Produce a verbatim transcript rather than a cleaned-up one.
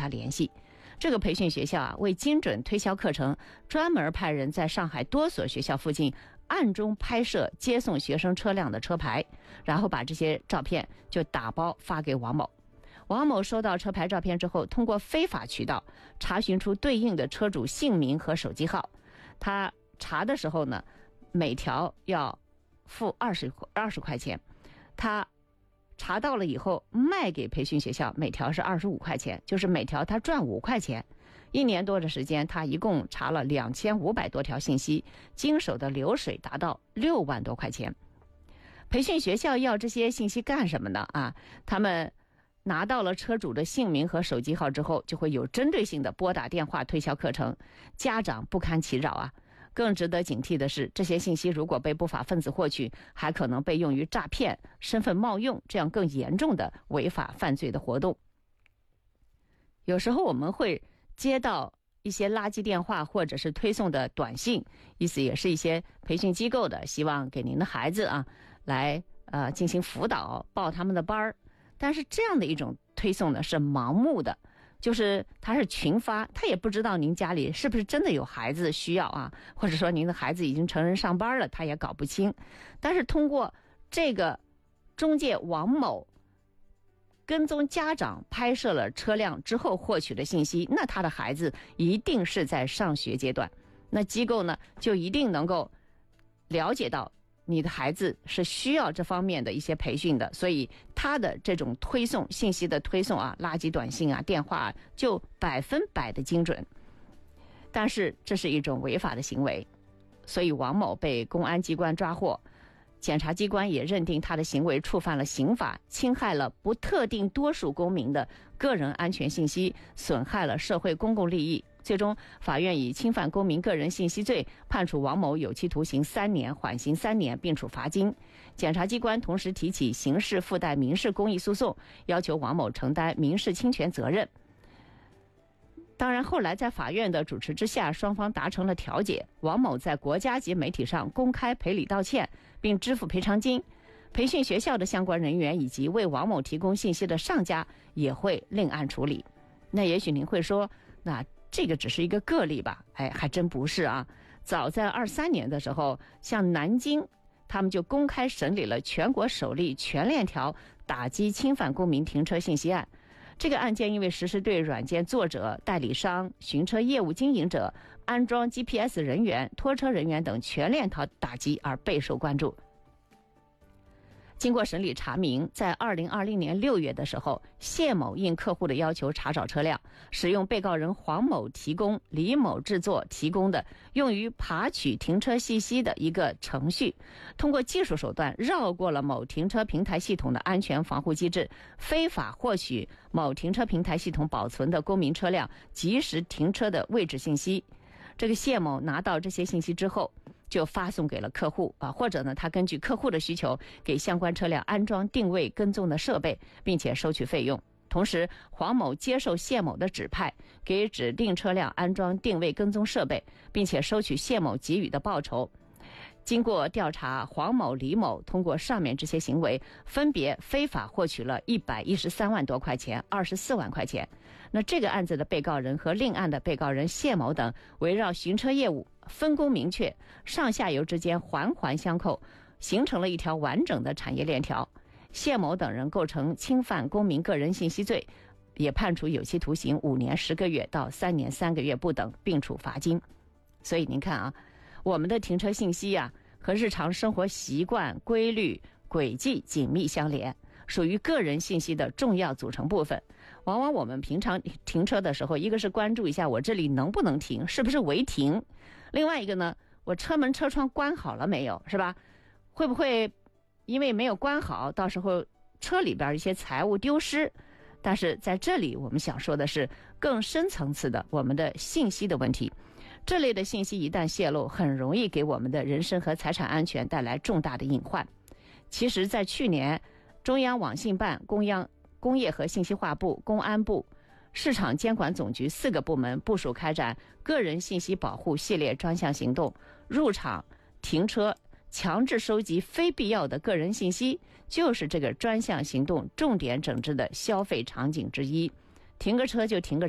他联系。这个培训学校啊，为精准推销课程，专门派人在上海多所学校附近暗中拍摄接送学生车辆的车牌，然后把这些照片就打包发给王某。王某收到车牌照片之后，通过非法渠道查询出对应的车主姓名和手机号。他查的时候呢，每条要付二十二十块钱。他查到了以后卖给培训学校，每条是二十五块钱，就是每条他赚五块钱。一年多的时间，他一共查了两千五百多条信息，经手的流水达到六万多块钱。培训学校要这些信息干什么呢？啊，他们拿到了车主的姓名和手机号之后，就会有针对性的拨打电话推销课程，家长不堪其扰啊。更值得警惕的是，这些信息如果被不法分子获取，还可能被用于诈骗、身份冒用这样更严重的违法犯罪的活动。有时候我们会接到一些垃圾电话或者是推送的短信，意思也是一些培训机构的，希望给您的孩子啊来呃进行辅导，报他们的班儿。但是这样的一种推送呢是盲目的，就是他是群发，他也不知道您家里是不是真的有孩子需要啊，或者说您的孩子已经成人上班了，他也搞不清。但是通过这个中介王某跟踪家长拍摄了车辆之后获取的信息，那他的孩子一定是在上学阶段，那机构呢就一定能够了解到你的孩子是需要这方面的一些培训的，所以他的这种推送信息的推送啊，垃圾短信啊，电话啊，就百分百的精准。但是这是一种违法的行为，所以王某被公安机关抓获，检察机关也认定他的行为触犯了刑法，侵害了不特定多数公民的个人安全信息，损害了社会公共利益。最终法院以侵犯公民个人信息罪判处王某有期徒刑三年，缓刑三年，并处罚金。检察机关同时提起刑事附带民事公益诉讼，要求王某承担民事侵权责任。当然后来在法院的主持之下，双方达成了调解，王某在国家级媒体上公开赔礼道歉，并支付赔偿金。培训学校的相关人员以及为王某提供信息的上家也会另案处理。那也许您会说，那这个只是一个个例吧？哎，还真不是啊。早在二三年的时候，像南京他们就公开审理了全国首例全链条打击侵犯公民停车信息案。这个案件因为实施对软件作者、代理商、寻车业务经营者、安装 G P S 人员、拖车人员等全链条打击而备受关注。经过审理查明，在二零二零年六月的时候，谢某应客户的要求查找车辆，使用被告人黄某提供、李某制作提供的用于爬取停车信息的一个程序，通过技术手段绕过了某停车平台系统的安全防护机制，非法获取某停车平台系统保存的公民车辆及时停车的位置信息。这个谢某拿到这些信息之后，就发送给了客户啊，或者呢，他根据客户的需求给相关车辆安装定位跟踪的设备，并且收取费用。同时，黄某接受谢某的指派，给指定车辆安装定位跟踪设备，并且收取谢某给予的报酬。经过调查，黄某、李某通过上面这些行为，分别非法获取了一百一十三万多块钱、二十四万块钱。那这个案子的被告人和另案的被告人谢某等，围绕寻车业务分工明确，上下游之间环环相扣，形成了一条完整的产业链条。谢某等人构成侵犯公民个人信息罪，也判处有期徒刑五年十个月到三年三个月不等，并处罚金。所以您看啊，我们的停车信息啊，和日常生活习惯、规律、轨迹紧密相连，属于个人信息的重要组成部分。往往我们平常停车的时候，一个是关注一下我这里能不能停，是不是违停；另外一个呢，我车门车窗关好了没有，是吧？会不会因为没有关好，到时候车里边一些财物丢失？但是在这里我们想说的是更深层次的我们的信息的问题。这类的信息一旦泄露，很容易给我们的人身和财产安全带来重大的隐患。其实在去年，中央网信办、公央工业和信息化部、公安部、市场监管总局四个部门部署开展个人信息保护系列专项行动，入场停车强制收集非必要的个人信息，就是这个专项行动重点整治的消费场景之一。停个车就停个